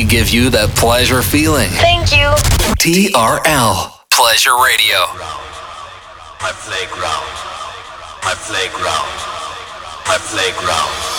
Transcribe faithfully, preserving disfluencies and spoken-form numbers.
give you that pleasure feeling. Thank you. T R L, Pleasure Radio. My playground. My playground. My playground.